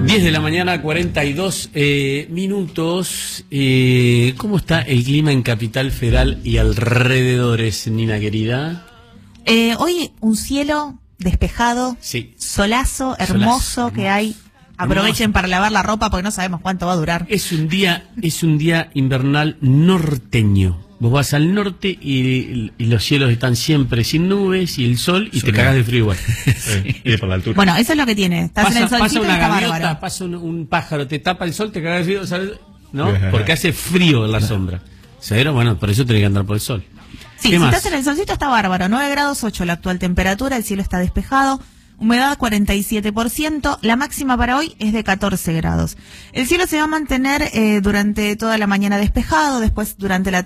10 de la mañana, 42 minutos. ¿Cómo está el clima en Capital Federal y alrededores, Nina querida? Hoy un cielo despejado, sí. Solazo hermoso que hay. Aprovechen para lavar la ropa porque no sabemos cuánto va a durar. Es un día invernal norteño. Vos vas al norte y los cielos están siempre sin nubes y el sol y te cagás de frío igual. Y por la altura. Bueno, eso es lo que tiene. Estás en el solcito pasa una y está gaviota, bárbaro. pasa un pájaro, te tapa el sol, te cagás de frío, ¿sabes? ¿No? Porque hace frío en la sombra. Pero bueno, por eso tenés que andar por el sol. Sí, si estás en el solcito está bárbaro. 9 grados 8 la actual temperatura, el cielo está despejado. Humedad 47%, la máxima para hoy es de 14 grados. El cielo se va a mantener durante toda la mañana despejado, después durante la